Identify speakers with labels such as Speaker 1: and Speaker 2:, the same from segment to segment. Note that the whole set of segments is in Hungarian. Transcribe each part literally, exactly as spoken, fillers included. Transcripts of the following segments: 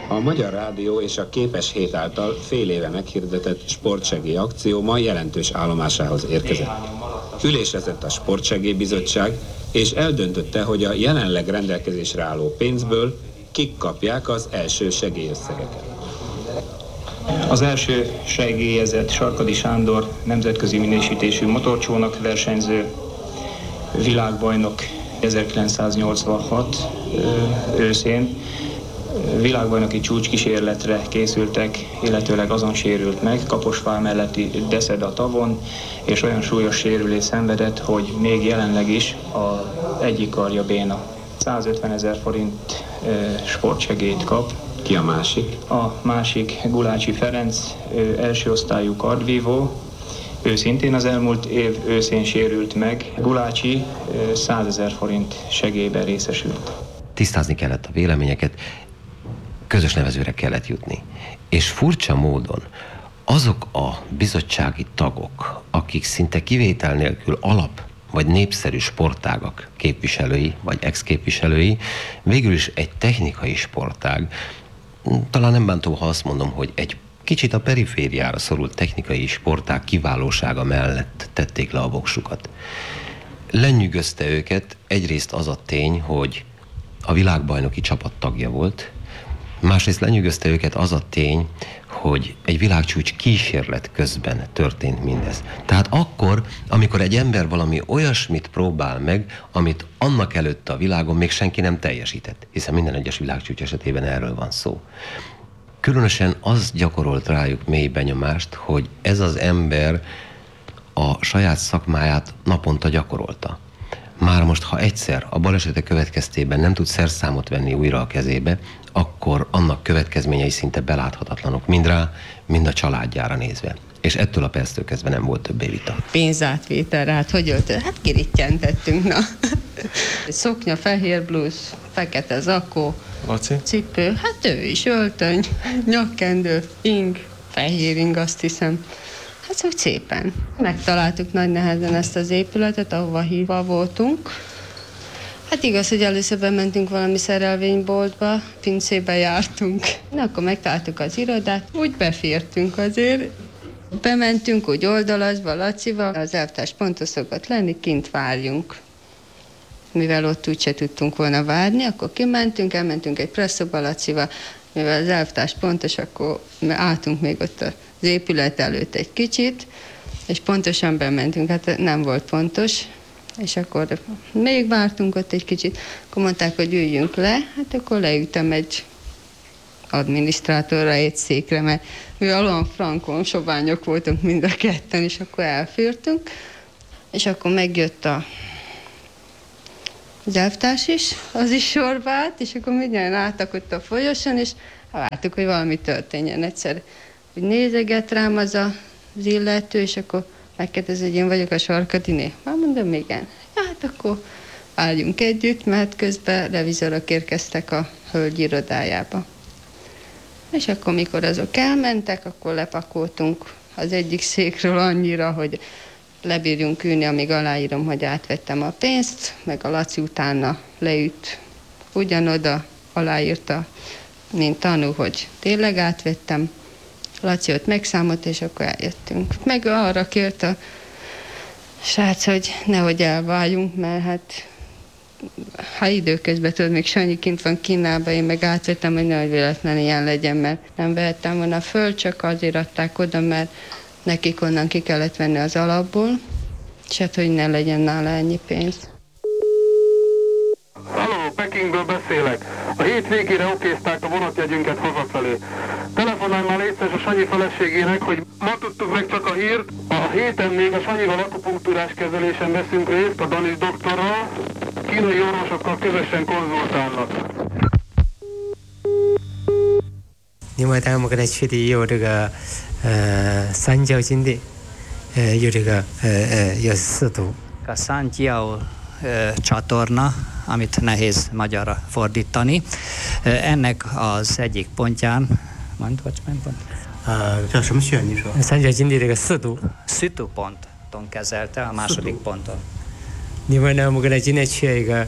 Speaker 1: A Magyar Rádió és a Képes Hét által fél éve meghirdetett sportsegély akció ma jelentős állomásához érkezett. Ülésezett a Sportsegélybizottság, és eldöntötte, hogy a jelenleg rendelkezésre álló pénzből kik kapják az első segélyösszegeket.
Speaker 2: Az első segélyezett Sarkadi Sándor nemzetközi minősítésű motorcsónak versenyző, világbajnok ezerkilencszáznyolcvanhat őszén, világbajnoki csúcskísérletre készültek, illetőleg azon sérült meg, Kaposvár melletti Deszeda tavon, és olyan súlyos sérülés szenvedett, hogy még jelenleg is az egyik karja béna. százötvenezer forint sportsegélyt kap.
Speaker 1: Ki a másik?
Speaker 2: A másik Gulácsi Ferenc, első osztályú kardvívó. Ő szintén az elmúlt év őszén sérült meg. Gulácsi százezer forint segélyben részesült.
Speaker 3: Tisztázni kellett a véleményeket, közös nevezőre kellett jutni. És furcsa módon azok a bizottsági tagok, akik szinte kivétel nélkül alap vagy népszerű sportágak képviselői, vagy ex-képviselői, végül is egy technikai sportág, talán nem bántó, ha azt mondom, hogy egy kicsit a perifériára szorult technikai sportág kiválósága mellett tették le a voksukat. Lenyűgözte őket egyrészt az a tény, hogy a világbajnoki csapat tagja volt, másrészt lenyűgözte őket az a tény, hogy egy világcsúcs kísérlet közben történt mindez. Tehát akkor, amikor egy ember valami olyasmit próbál meg, amit annak előtt a világon még senki nem teljesített, hiszen minden egyes világcsúcs esetében erről van szó. Különösen az gyakorolt rájuk mély benyomást, hogy ez az ember a saját szakmáját naponta gyakorolta. Már most, ha egyszer a balesete következtében nem tud szerszámot venni újra a kezébe, akkor annak következményei szinte beláthatatlanok, mind rá, mind a családjára nézve. És ettől a perctől kezdve nem volt többé vita.
Speaker 4: Pénzátvételre, hát hogy öltött? Hát kirítjentettünk, na. Szoknya, fehér blúz, fekete zakó,
Speaker 5: Laci?
Speaker 4: Cipő, hát ő is öltöny, nyakkendő, ing, fehér ing, azt hiszem. Hát szóval szépen. Megtaláltuk nagy nehezen ezt az épületet, ahova hívva voltunk. Hát igaz, hogy először bementünk valami szerelvényboltba, pincébe jártunk. Na, akkor megtaláltuk az irodát, úgy befértünk azért. Bementünk úgy oldalasba, Lacival, az elvtárs pontos szokott lenni, kint várjunk. Mivel ott úgyse tudtunk volna várni, akkor kimentünk, elmentünk egy presszóba Lacival, mivel az elvtárs pontos, akkor álltunk még ott az épület előtt egy kicsit, és pontosan bementünk, hát nem volt pontos, és akkor még vártunk ott egy kicsit, akkor mondták, hogy üljünk le, hát akkor leültem egy adminisztrátorra egy székre, mert mivel olyan frankon soványok voltunk mind a ketten, és akkor elfértünk, és akkor megjött a az elvtárs is, az is sorba állt, és akkor mindjárt álltak ott a folyosón, és vártuk, hogy valami történjen. Egyszer úgy nézeget rám az a, az illető, és akkor megkérdezi, hogy én vagyok a Sarkadiné. Már mondom, igen. Ja, hát akkor álljunk együtt, mert közben revizorok érkeztek a hölgy irodájába. És akkor, mikor azok elmentek, akkor lepakoltunk az egyik székről annyira, hogy lebírjunk ülni, amíg aláírom, hogy átvettem a pénzt, meg a Laci utána leült ugyanoda, aláírta, mint tanú, hogy tényleg átvettem. Laci ott megszámolt, és akkor eljöttünk. Meg arra kért a srác, hogy nehogy elváljunk, mert hát ha időközben tudod, még Sanyi kint van Kínában, én meg átvettem, hogy nehogy véletlenül ilyen legyen, mert nem vehettem volna föl, csak azért adták oda, mert nekik onnan ki kellett venni az alapból, és hát, hogy ne legyen nála ennyi pénz.
Speaker 6: Halló, Pekingből beszélek. A hétvégére okézták a vonatjegyünket hazafelé. Telefonálj már létszes a Sanyi feleségének, hogy ma tudtuk meg csak a hírt. A héten még a Sanyival akupunktúrás kezelésen veszünk részt, a Danis doktorral. Kínai orvosokkal közösen konzultálnak.
Speaker 7: 另外，我们刚才去的有这个呃三焦经的，呃有这个呃呃有四度。
Speaker 8: A Sanjiao csatorna, amit nehéz magyarra fordítani. Ennek az egyik pontján, mond, vagy milyen pont?
Speaker 7: 呃，叫什么穴？你说？三角经的这个四度。
Speaker 8: Szütő ponton kezelte a második ponton.
Speaker 7: 另外呢，我们刚才今天去一个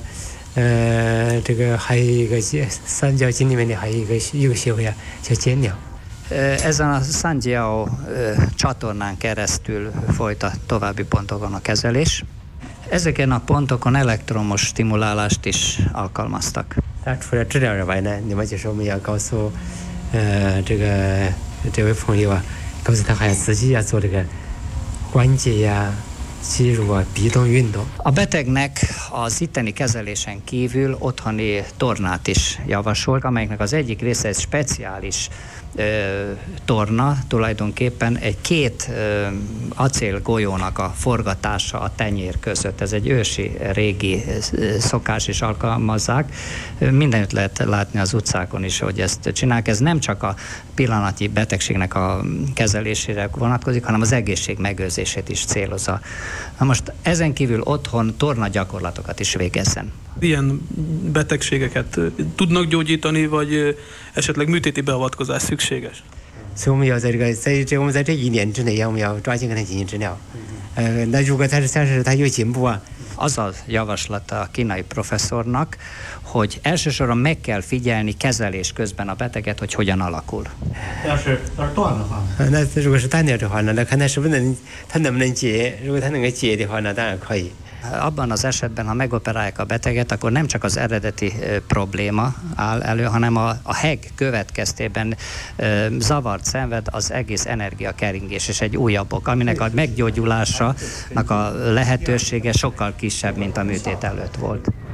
Speaker 7: 呃，这个还有一个三角筋里面的还有一个一个穴位啊，叫间鸟。
Speaker 8: Ezen a Sanjiao csatornán keresztül folyt a további pontokon a kezelés. Ezeken a pontokon elektromos stimulálást is alkalmaztak.
Speaker 7: 它除了治疗以外呢，另外就是我们要告诉呃这个这位朋友啊，告诉他还要自己要做这个关节呀、肌肉啊逼动运动。
Speaker 8: A betegnek az itteni kezelésen kívül otthoni tornát is javasol, amelyeknek az egyik része egy speciális ö, torna, tulajdonképpen egy két ö, acélgolyónak a forgatása a tenyér között. Ez egy ősi, régi ö, szokás is alkalmazzák. Mindenütt lehet látni az utcákon is, hogy ezt csinálják. Ez nem csak a pillanatnyi betegségnek a kezelésére vonatkozik, hanem az egészség megőrzését is célozza. Na most ezen kívül otthon torna gyakorlatokat is végezzen.
Speaker 5: Ilyen betegségeket tudnak gyógyítani, vagy esetleg műtéti beavatkozás szükséges?
Speaker 7: 所以我们要在这个在这我们在这一年之内呀，我们要抓紧给他进行治疗。呃，那如果他是但是他有进步啊，
Speaker 8: Az a javaslata a kínai professzornak, hogy elsősorban meg kell figyelni kezelés közben a beteget, hogy hogyan alakul.
Speaker 7: 要是要是断的话，那如果是断掉的话呢，那看他是不是能他能不能接。如果他能够接的话呢，当然可以。
Speaker 8: Abban az esetben, ha megoperálják a beteget, akkor nem csak az eredeti ö, probléma áll elő, hanem a, a heg következtében ö, zavart szenved az egész energiakeringés és egy újabb ok, aminek a meggyógyulásának a lehetősége sokkal kisebb, mint a műtét előtt volt.